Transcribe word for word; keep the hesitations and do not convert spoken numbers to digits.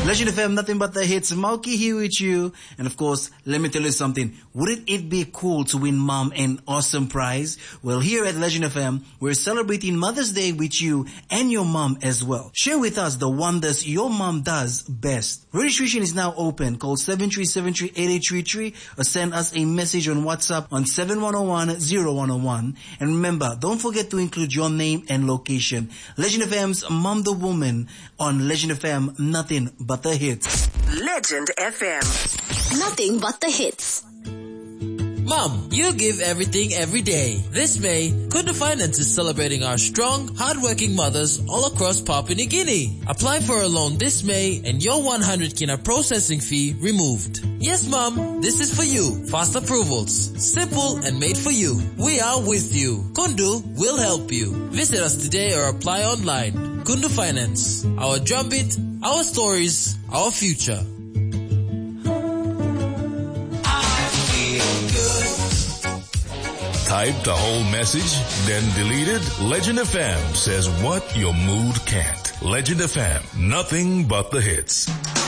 Legend F M, nothing but the hits. Mauki here with you. And of course, let me tell you something. Wouldn't it be cool to win mom an awesome prize? Well, here at Legend F M, we're celebrating Mother's Day with you and your mom as well. Share with us the wonders your mom does best. Registration is now open. Call seven three seven three, eight eight three three or send us a message on WhatsApp on seven one zero one, zero one zero one. And remember, don't forget to include your name and location. Legend F M's Mom the Woman on Legend F M, nothing but the hits. Legend F M. Nothing but the hits. Mom, you give everything every day. This May, Kundu Finance is celebrating our strong, hardworking mothers all across Papua New Guinea. Apply for a loan this May and your one hundred kina processing fee removed. Yes, Mom, this is for you. Fast approvals. Simple and made for you. We are with you. Kundu will help you. Visit us today or apply online. Kundu Finance. Our drumbeat, our stories, our future. Type the whole message, then delete it? Legend F M says what your mood can't. Legend F M, nothing but the hits.